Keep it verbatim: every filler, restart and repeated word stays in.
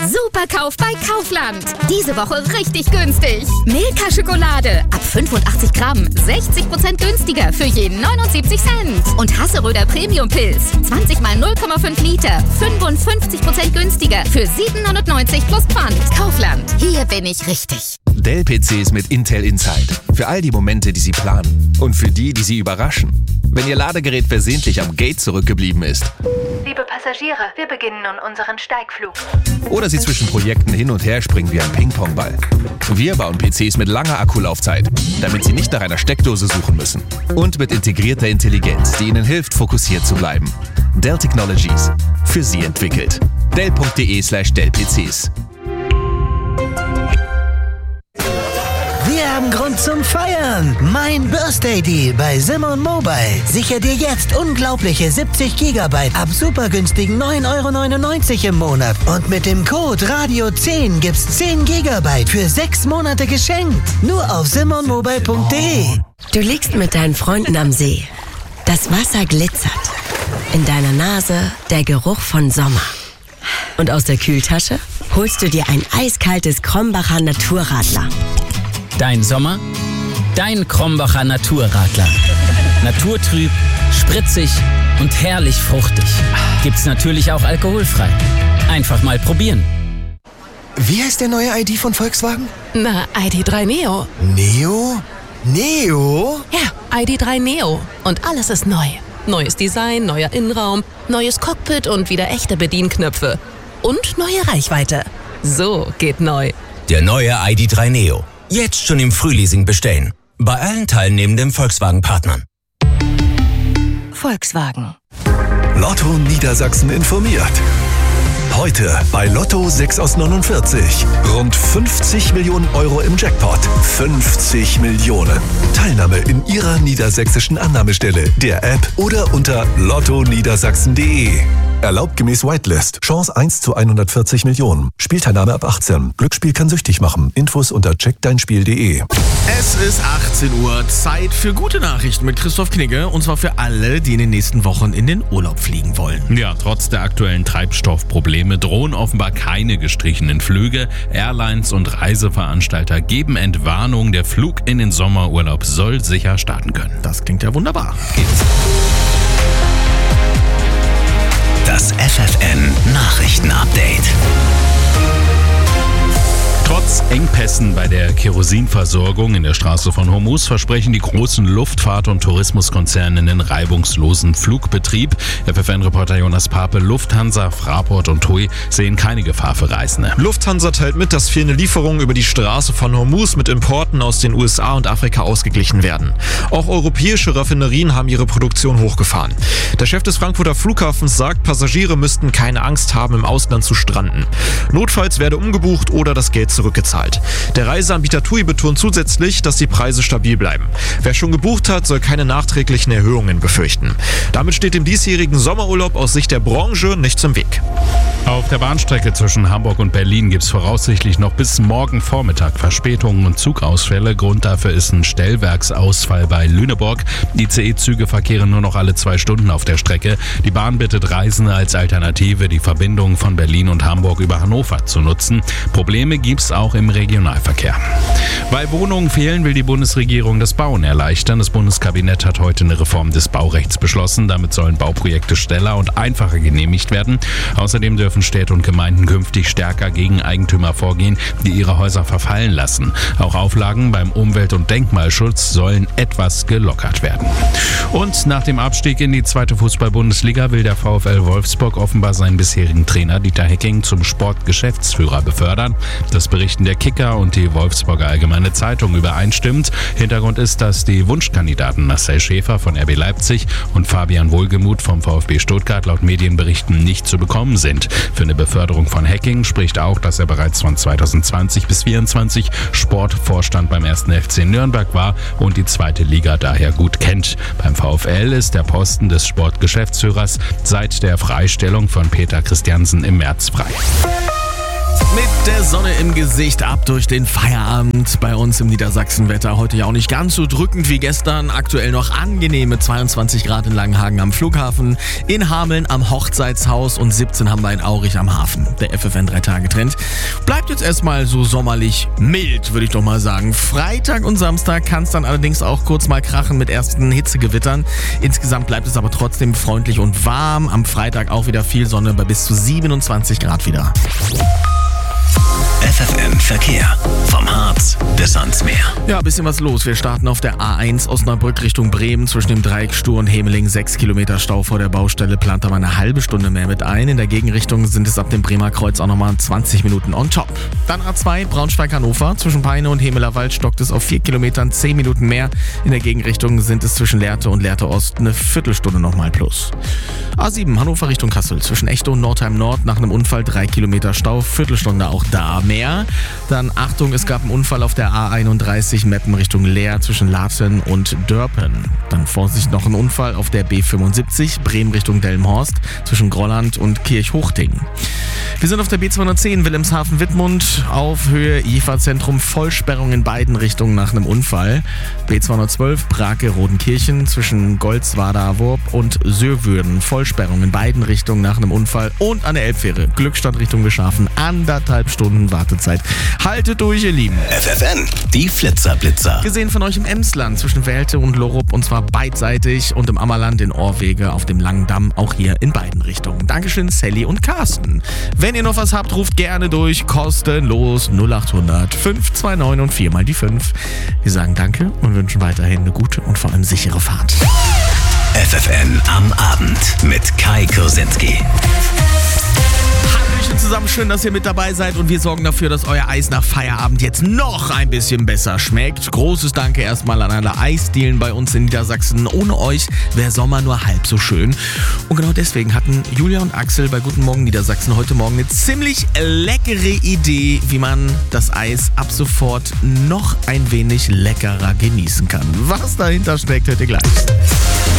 Superkauf bei Kaufland. Diese Woche richtig günstig. Milka-Schokolade ab fünfundachtzig Gramm, sechzig Prozent günstiger für jeden neunundsiebzig Cent. Und Hasseröder Premium-Pilz, zwanzig mal null Komma fünf Liter, fünfundfünfzig Prozent günstiger für siebenhundertneunzig plus Pfand. Kaufland, hier bin ich richtig. Dell-P Cs mit Intel Inside. Für all die Momente, die Sie planen. Und für die, die Sie überraschen. Wenn Ihr Ladegerät versehentlich am Gate zurückgeblieben ist. Liebe Passagiere, wir beginnen nun unseren Steigflug. Oder Sie zwischen Projekten hin und her springen wie ein Ping-Pong-Ball. Wir bauen P Cs mit langer Akkulaufzeit, damit Sie nicht nach einer Steckdose suchen müssen. Und mit integrierter Intelligenz, die Ihnen hilft, fokussiert zu bleiben. Dell Technologies. Für Sie entwickelt. Dell.de slash Dell-PCs. Wir haben Grund zum Feiern. Mein Birthday Deal bei Simon Mobile. Sicher dir jetzt unglaubliche siebzig Gigabyte ab super günstigen neun Euro neunundneunzig im Monat. Und mit dem Code Radio zehn gibt's zehn Gigabyte für sechs Monate geschenkt. Nur auf simon mobile punkt de. Du liegst mit deinen Freunden am See. Das Wasser glitzert. In deiner Nase der Geruch von Sommer. Und aus der Kühltasche holst du dir ein eiskaltes Krombacher Naturradler. Dein Sommer, dein Krombacher Naturradler. Naturtrüb, spritzig und herrlich fruchtig. Gibt's natürlich auch alkoholfrei. Einfach mal probieren. Wie heißt der neue I D von Volkswagen? Na, I D drei Neo. Neo? Neo? Ja, I D drei Neo. Und alles ist neu. Neues Design, neuer Innenraum, neues Cockpit und wieder echte Bedienknöpfe. Und neue Reichweite. So geht neu. Der neue I D drei Neo. Jetzt schon im Frühleasing bestellen. Bei allen teilnehmenden Volkswagen-Partnern. Volkswagen. Lotto Niedersachsen informiert. Heute bei Lotto sechs aus neunundvierzig. Rund fünfzig Millionen Euro im Jackpot. fünfzig Millionen. Teilnahme in Ihrer niedersächsischen Annahmestelle, der App oder unter lotto niedersachsen punkt de. Erlaubt gemäß Whitelist. Chance eins zu hundertvierzig Millionen. Spielteilnahme ab achtzehn. Glücksspiel kann süchtig machen. Infos unter check dein spiel punkt de. Es ist achtzehn Uhr. Zeit für gute Nachrichten mit Christoph Knigge. Und zwar für alle, die in den nächsten Wochen in den Urlaub fliegen wollen. Ja, trotz der aktuellen Treibstoffprobleme drohen offenbar keine gestrichenen Flüge. Airlines und Reiseveranstalter geben Entwarnung. Der Flug in den Sommerurlaub soll sicher starten können. Das klingt ja wunderbar. Geht's. Das F F N Nachrichtenupdate. Trotz Engpässen bei der Kerosinversorgung in der Straße von Hormuz versprechen die großen Luftfahrt- und Tourismuskonzerne einen reibungslosen Flugbetrieb. F F N-Reporter Jonas Pape: Lufthansa, Fraport und T U I sehen keine Gefahr für Reisende. Lufthansa teilt mit, dass fehlende Lieferungen über die Straße von Hormuz mit Importen aus den U S A und Afrika ausgeglichen werden. Auch europäische Raffinerien haben ihre Produktion hochgefahren. Der Chef des Frankfurter Flughafens sagt, Passagiere müssten keine Angst haben, im Ausland zu stranden. Notfalls werde umgebucht oder das Geld zurückgezahlt. Der Reiseanbieter T U I betont zusätzlich, dass die Preise stabil bleiben. Wer schon gebucht hat, soll keine nachträglichen Erhöhungen befürchten. Damit steht dem diesjährigen Sommerurlaub aus Sicht der Branche nichts im Weg. Auf der Bahnstrecke zwischen Hamburg und Berlin gibt es voraussichtlich noch bis morgen Vormittag Verspätungen und Zugausfälle. Grund dafür ist ein Stellwerksausfall bei Lüneburg. Die I C E-Züge verkehren nur noch alle zwei Stunden auf der Strecke. Die Bahn bittet Reisende als Alternative, die Verbindung von Berlin und Hamburg über Hannover zu nutzen. Probleme gibt es auch im Regionalverkehr. Weil Wohnungen fehlen, will die Bundesregierung das Bauen erleichtern. Das Bundeskabinett hat heute eine Reform des Baurechts beschlossen. Damit sollen Bauprojekte schneller und einfacher genehmigt werden. Außerdem dürfen Städte und Gemeinden künftig stärker gegen Eigentümer vorgehen, die ihre Häuser verfallen lassen. Auch Auflagen beim Umwelt- und Denkmalschutz sollen etwas gelockert werden. Und nach dem Abstieg in die zweite Fußball-Bundesliga will der VfL Wolfsburg offenbar seinen bisherigen Trainer Dieter Hecking zum Sportgeschäftsführer befördern. Das berichten der Kicker und die Wolfsburger Allgemeine Zeitung übereinstimmt. Hintergrund ist, dass die Wunschkandidaten Marcel Schäfer von R B Leipzig und Fabian Wohlgemuth vom VfB Stuttgart laut Medienberichten nicht zu bekommen sind. Für eine Beförderung von Hecking spricht auch, dass er bereits von zweitausendzwanzig bis zweitausendzweiundzwanzig Sportvorstand beim ersten F C Nürnberg war und die zweite Liga daher gut kennt. Beim VfL ist der Posten des Sportgeschäftsführers seit der Freistellung von Peter Christiansen im März frei. Mit der Sonne im Gesicht, ab durch den Feierabend. Bei uns im Niedersachsenwetter heute ja auch nicht ganz so drückend wie gestern. Aktuell noch angenehme zweiundzwanzig Grad in Langenhagen am Flughafen, in Hameln am Hochzeitshaus und siebzehn haben wir in Aurich am Hafen. Der F F N drei Tage Trend bleibt jetzt erstmal so sommerlich mild, würde ich doch mal sagen. Freitag und Samstag kann es dann allerdings auch kurz mal krachen mit ersten Hitzegewittern. Insgesamt bleibt es aber trotzdem freundlich und warm. Am Freitag auch wieder viel Sonne bei bis zu siebenundzwanzig Grad wieder. F F N Verkehr. Vom Harz bis ans Meer. Ja, ein bisschen was los. Wir starten auf der A eins Osnabrück Richtung Bremen zwischen dem Dreieck Stur und Hemeling. Sechs Kilometer Stau vor der Baustelle, plant aber eine halbe Stunde mehr mit ein. In der Gegenrichtung sind es ab dem Bremer Kreuz auch nochmal zwanzig Minuten on top. Dann A zwei Braunschweig-Hannover. Zwischen Peine und Hemelerwald stockt es auf vier Kilometern, zehn Minuten mehr. In der Gegenrichtung sind es zwischen Lehrte und Lehrte Ost eine Viertelstunde nochmal plus. A sieben Hannover Richtung Kassel. Zwischen Echte und Nordheim Nord nach einem Unfall drei Kilometer Stau. Viertelstunde auch da mehr. Dann Achtung, es gab einen Unfall auf der A einunddreißig Meppen Richtung Leer zwischen Laten und Dörpen. Dann Vorsicht, noch ein Unfall auf der B fünfundsiebzig Bremen Richtung Delmenhorst zwischen Grolland und Kirchhochding. Wir sind auf der B zweihundertzehn Wilhelmshaven-Wittmund auf Höhe I F A-Zentrum, Vollsperrung in beiden Richtungen nach einem Unfall. B zweihundertzwölf Brake-Rodenkirchen zwischen Golzwader-Wurp und Söwürden, Vollsperrung in beiden Richtungen nach einem Unfall. Und an der Elbfähre Glückstadt Richtung Geschafen, anderthalb Stunden Wartezeit. Haltet durch, ihr Lieben. F F N, die Flitzer-Blitzer. Gesehen von euch im Emsland zwischen Welte und Lorup, und zwar beidseitig, und im Ammerland in Orwege auf dem Langen Damm, auch hier in beiden Richtungen. Dankeschön, Sally und Carsten. Wenn ihr noch was habt, ruft gerne durch, kostenlos null acht hundert fünf zwei neun und vier mal die fünf. Wir sagen danke und wünschen weiterhin eine gute und vor allem sichere Fahrt. F F N am Abend mit Kai Kursinski. Hallöchen zusammen, schön, dass ihr mit dabei seid, und wir sorgen dafür, dass euer Eis nach Feierabend jetzt noch ein bisschen besser schmeckt. Großes Danke erstmal an alle Eisdielen bei uns in Niedersachsen. Ohne euch wäre Sommer nur halb so schön. Und genau deswegen hatten Julia und Axel bei Guten Morgen Niedersachsen heute Morgen eine ziemlich leckere Idee, wie man das Eis ab sofort noch ein wenig leckerer genießen kann. Was dahinter steckt, hört ihr gleich.